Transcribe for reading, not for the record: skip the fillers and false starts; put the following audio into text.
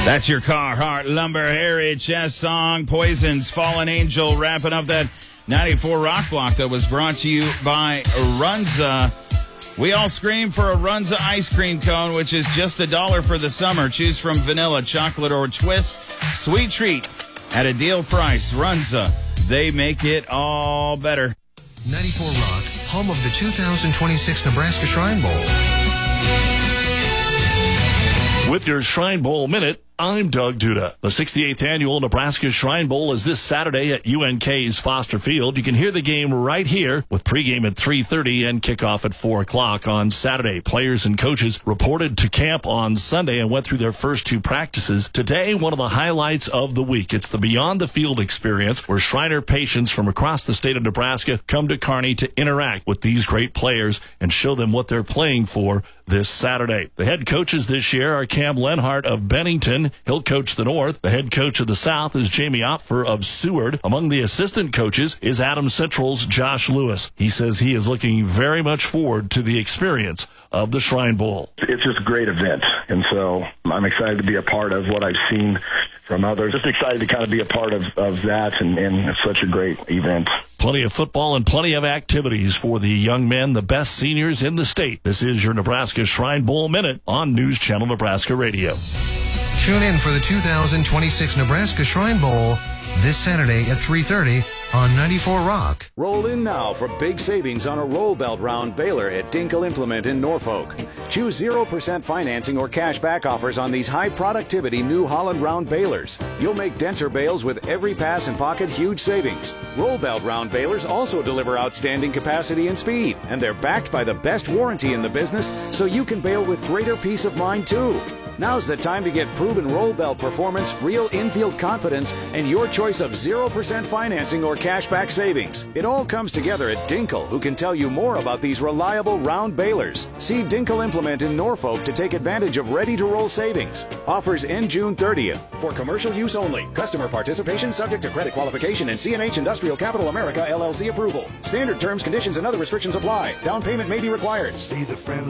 That's your Carhartt Lumber Heritage song. Poison's Fallen Angel, wrapping up that 94 Rock Block that was brought to you by Runza. We all scream for a Runza ice cream cone, which is just $1 for the summer. Choose from vanilla, chocolate, or twist. Sweet treat at a deal price. Runza, they make it all better. 94 Rock, home of the 2026 Nebraska Shrine Bowl. With your Shrine Bowl Minute, I'm Doug Duda. The 68th Annual Nebraska Shrine Bowl is this Saturday at UNK's Foster Field. You can hear the game right here with pregame at 3:30 and kickoff at 4 o'clock on Saturday. Players and coaches reported to camp on Sunday and went through their first 2 practices. Today, one of the highlights of the week. It's the Beyond the Field experience where Shriner patients from across the state of Nebraska come to Kearney to interact with these great players and show them what they're playing for this Saturday. The head coaches this year are Cam Lenhart of Bennington. He'll coach the North. The head coach of the South is Jamie Opfer of Seward. Among the assistant coaches is Adams Central's Josh Lewis. He says he is looking very much forward to the experience of the Shrine Bowl. It's just a great event, and so I'm excited to be a part of what I've seen from others. Just excited to kind of be a part of that, and it's such a great event. Plenty of football and plenty of activities for the young men, the best seniors in the state. This is your Nebraska Shrine Bowl Minute on News Channel Nebraska Radio. Tune in for the 2026 Nebraska Shrine Bowl this Saturday at 3:30 on 94 Rock. Roll in now for big savings on a roll belt round baler at Dinkel Implement in Norfolk. Choose 0% financing or cash back offers on these high productivity New Holland round balers. You'll make denser bales with every pass and pocket huge savings. Roll belt round balers also deliver outstanding capacity and speed, and they're backed by the best warranty in the business, so you can bale with greater peace of mind too. Now's the time to get proven roll belt performance, real infield confidence, and your choice of 0% financing or cashback savings. It all comes together at Dinkel, who can tell you more about these reliable round balers. See Dinkel Implement in Norfolk to take advantage of ready-to-roll savings. Offers end June 30th. For commercial use only. Customer participation subject to credit qualification and CNH Industrial Capital America LLC approval. Standard terms, conditions, and other restrictions apply. Down payment may be required.